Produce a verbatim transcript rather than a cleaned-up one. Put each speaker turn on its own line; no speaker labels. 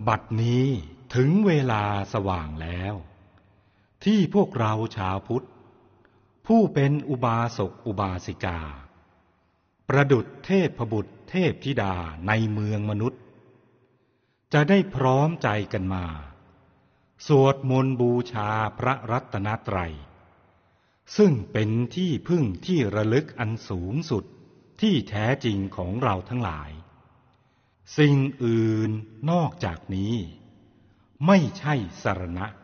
บัดนี้ถึงเวลาสว่างแล้วที่พวกเราชาวพุทธผู้เป็นอุบาสกอุบาสิกาประดุจเทพบุตรเทพธิดาในเมืองมนุษย์จะได้พร้อมใจกันมาสวดมนต์บูชาพระรัตนตรัยซึ่งเป็นที่พึ่งที่ระลึกอันสูงสุดที่แท้จริงของเราทั้งหลายสิ่งอื่นนอกจากนี้ไม่ใช่สรณะ